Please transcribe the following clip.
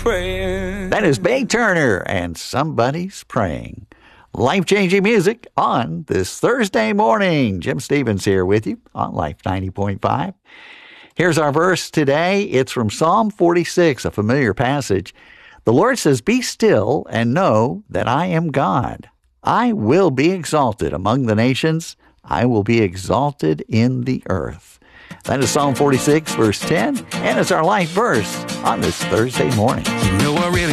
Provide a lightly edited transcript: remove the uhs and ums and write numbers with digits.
praying. That is Bay Turner and Somebody's Praying. Life-changing music on this Thursday morning. Jim Stevens here with you on Life 90.5. Here's our verse today. It's from Psalm 46, a familiar passage. The Lord says, "Be still and know that I am God. I will be exalted among the nations. I will be exalted in the earth." That is Psalm 46, verse 10, and it's our life verse on this Thursday morning. You know I really